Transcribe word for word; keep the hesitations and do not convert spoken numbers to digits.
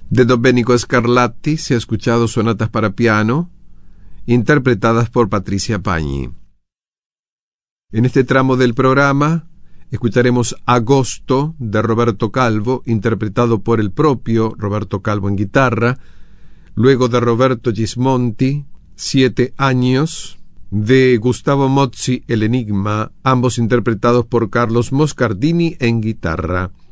De Domenico Scarlatti se ha escuchado sonatas para piano, interpretadas por Patricia Pagni. En este tramo del programa escucharemos Agosto de Roberto Calvo, interpretado por el propio Roberto Calvo en guitarra. Luego de Roberto Gismonti, Siete años, de Gustavo Mozzi, El Enigma, ambos interpretados por Carlos Moscardini en guitarra.